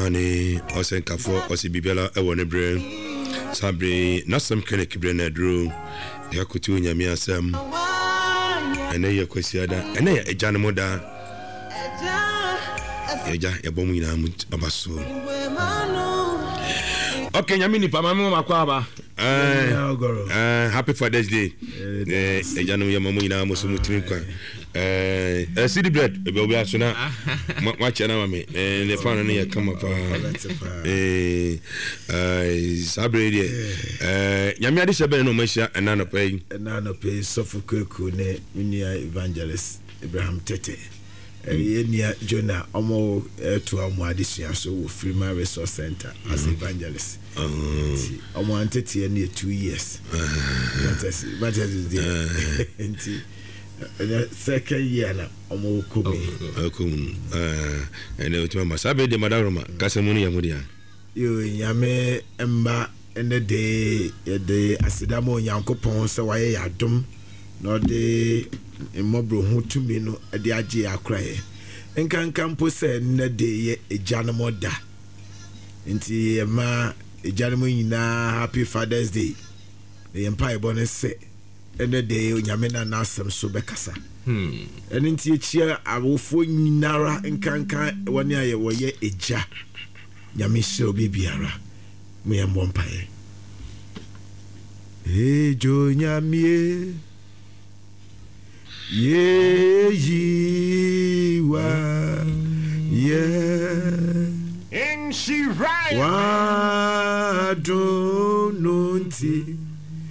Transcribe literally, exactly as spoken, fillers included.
Ani Osenkafo Osibibela Ewone Bre Sabre Nasam Kene Kibre Nedru Yakutu Nyame asem ene ye kwasiada ene ye ejane moda eja ebomu ina mu abaso okay nyame ni pama mu makwaba eh eh happy Father's Day eh ejane ye mamu ina mu sumu trinkwa eh eh city bread e obi aso na ma chana mame eh le fan no ye kama pa eh eh sabre de eh nyame ade shebe no mahia enano pay enano pay sofukeku ne minia evangelist Abraham Tete eh nia Jonah omo to omo adisia so wo Freeman Resource Center as evangelist omo antete ne two years that is that is the the second year na omo komi akum eh ene otima masabe de madaroma kasemunu yamudia yo nyame emba ene de de asidamo nyankopon se waye yadom no de emobro hu tumi no de age akraye enkankan mpo se ene de ye ejanemo da nti ema ejanemo nyina happy Father's Day e empa ebone se ene de nyame na nasem so bekasa hmm ene nti echia awofo nyinara enkankan woni aye woye eja nyame se obi biara me yambo mpae ejo nyame ye yiwa ye in she right wa do nunti